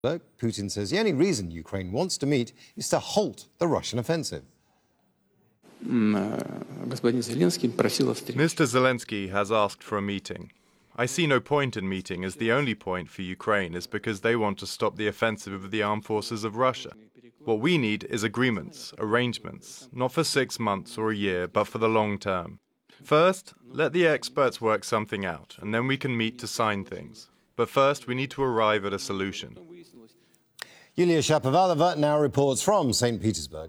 Putin says the only reason Ukraine wants to meet is to halt the Russian offensive. Mr. Zelensky has asked for a meeting. I see no point in meeting, as the only point for Ukraine is because they want to stop the offensive of the armed forces of Russia. What we need is agreements, arrangements, not for 6 months or a year, but for the long term. First, let the experts work something out, and then we can meet to sign things. But first, we need to arrive at a solution. Yulia Shapovalova now reports from St. Petersburg.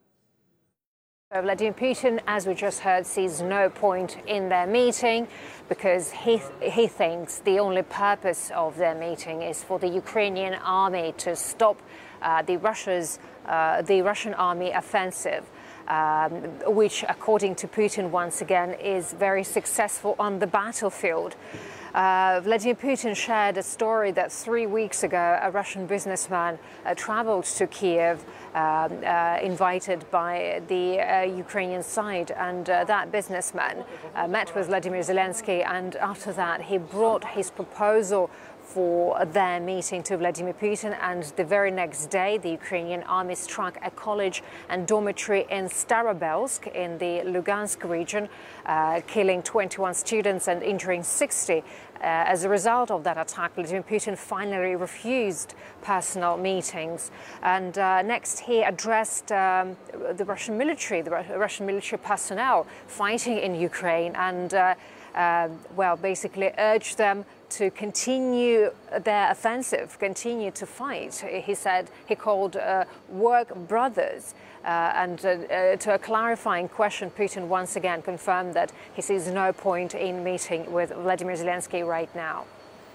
Vladimir Putin, as we just heard, sees no point in their meeting because he thinks the only purpose of their meeting is for the Ukrainian army to stop the Russian army offensive, which, according to Putin, once again, is very successful on the battlefield. Vladimir Putin shared a story that 3 weeks ago a Russian businessman traveled to Kiev, invited by the Ukrainian side, and that businessman met with Vladimir Zelensky, and after that he brought his proposal for their meeting to Vladimir Putin, and the very next day the Ukrainian army struck a college and dormitory in Starobelsk in the Lugansk region, killing 21 students and injuring 60. As a result of that attack, Vladimir Putin finally refused personal meetings. And next he addressed the Russian military personnel fighting in Ukraine, and basically urged them to continue their offensive, continue to fight. He said he called work brothers. And to a clarifying question, Putin once again confirmed that he sees no point in meeting with Vladimir Zelensky right now.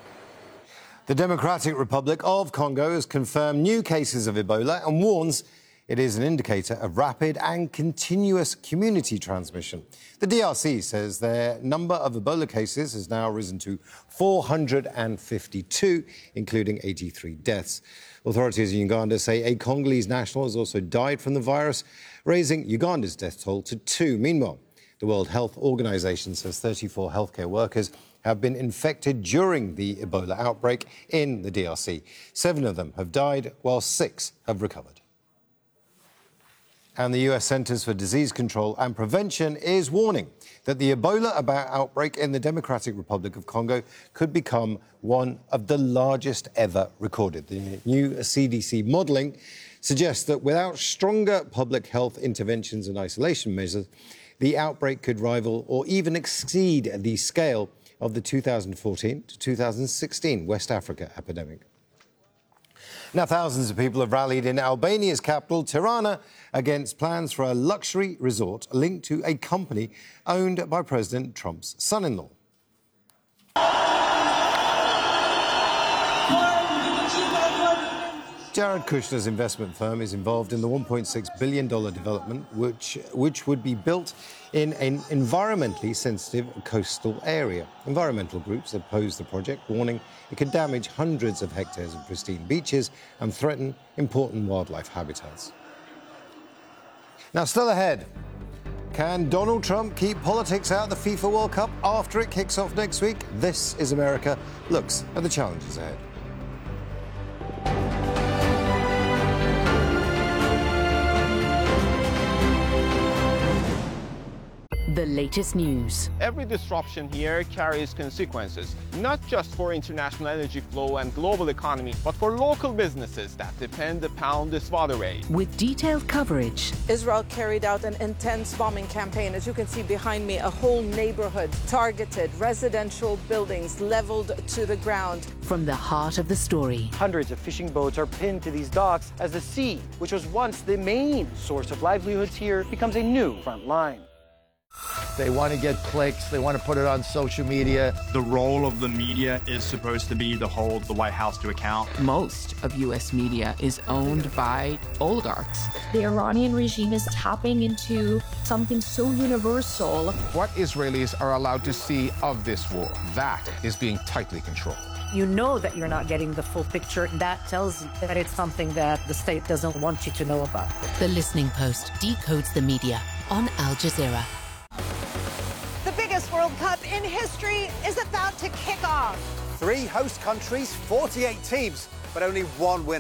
The Democratic Republic of Congo has confirmed new cases of Ebola and warns it is an indicator of rapid and continuous community transmission. The DRC says their number of Ebola cases has now risen to 452, including 83 deaths. Authorities in Uganda say a Congolese national has also died from the virus, raising Uganda's death toll to 2. Meanwhile, the World Health Organization says 34 healthcare workers have been infected during the Ebola outbreak in the DRC. 7 of them have died, while 6 have recovered. And the US Centers for Disease Control and Prevention is warning that the Ebola outbreak in the Democratic Republic of Congo could become one of the largest ever recorded. The new CDC modelling suggests that without stronger public health interventions and isolation measures, the outbreak could rival or even exceed the scale of the 2014 to 2016 West Africa epidemic. Now, thousands of people have rallied in Albania's capital, Tirana, against plans for a luxury resort linked to a company owned by President Trump's son-in-law. Jared Kushner's investment firm is involved in the $1.6 billion development, which would be built in an environmentally sensitive coastal area. Environmental groups oppose the project, warning it could damage hundreds of hectares of pristine beaches and threaten important wildlife habitats. Now, still ahead, can Donald Trump keep politics out of the FIFA World Cup after it kicks off next week? This is America looks at the challenges ahead. The latest news. Every disruption here carries consequences, not just for international energy flow and global economy, but for local businesses that depend upon this water aid. With detailed coverage. Israel carried out an intense bombing campaign. As you can see behind me, a whole neighborhood targeted, residential buildings leveled to the ground. From the heart of the story. Hundreds of fishing boats are pinned to these docks as the sea, which was once the main source of livelihoods here, becomes a new front line. They want to get clicks. They want to put it on social media. The role of the media is supposed to be to hold the White House to account. Most of U.S. media is owned by oligarchs. The Iranian regime is tapping into something so universal. What Israelis are allowed to see of this war, that is being tightly controlled. You know that you're not getting the full picture. That tells you that it's something that the state doesn't want you to know about. The Listening Post decodes the media on Al Jazeera. The biggest World Cup in history is about to kick off. 3 host countries, 48 teams, but only one winner.